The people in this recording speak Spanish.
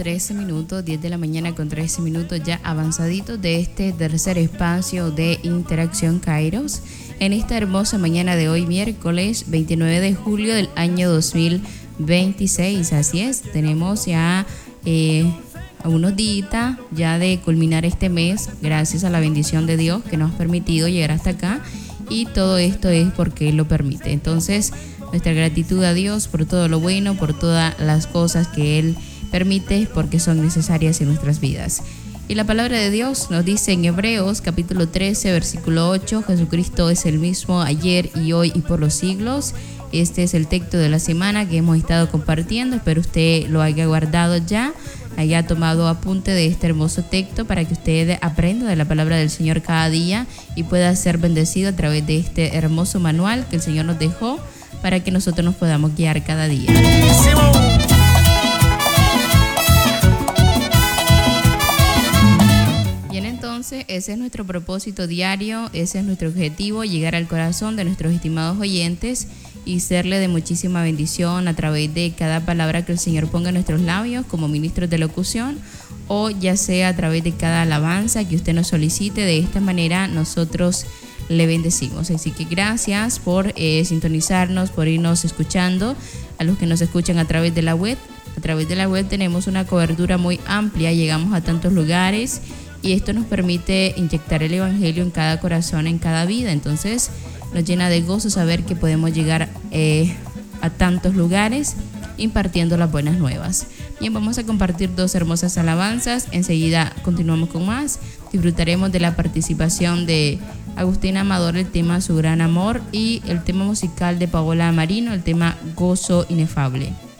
13 minutos, 10 de la mañana con 13 minutos ya avanzaditos de este tercer espacio de Interacción Kairos. En esta hermosa mañana de hoy, miércoles 29 de julio del año 2026. Así es, tenemos ya unos días ya de culminar este mes, gracias a la bendición de Dios que nos ha permitido llegar hasta acá. Y todo esto es porque Él lo permite. Entonces, nuestra gratitud a Dios por todo lo bueno, por todas las cosas que Él permite, porque son necesarias en nuestras vidas. Y la palabra de Dios nos dice en Hebreos capítulo 13, versículo 8, Jesucristo es el mismo ayer y hoy y por los siglos. Este es el texto de la semana que hemos estado compartiendo. Espero usted lo haya guardado ya, haya tomado apunte de este hermoso texto para que usted aprenda de la palabra del Señor cada día y pueda ser bendecido a través de este hermoso manual que el Señor nos dejó para que nosotros nos podamos guiar cada día. Bien, entonces ese es nuestro propósito diario, ese es nuestro objetivo, llegar al corazón de nuestros estimados oyentes y serle de muchísima bendición a través de cada palabra que el Señor ponga en nuestros labios como ministros de locución, o ya sea a través de cada alabanza que usted nos solicite. De esta manera nosotros le bendecimos. Así que gracias por sintonizarnos, por irnos escuchando. A los que nos escuchan a través de la web, tenemos una cobertura muy amplia, llegamos a tantos lugares y esto nos permite inyectar el evangelio en cada corazón, en cada vida. Entonces nos llena de gozo saber que podemos llegar a tantos lugares impartiendo las buenas nuevas. Bien, vamos a compartir dos hermosas alabanzas. Enseguida continuamos con más. Disfrutaremos de la participación de Agustín Amador, el tema Su Gran Amor, y el tema musical de Paola Marino, el tema Gozo Inefable.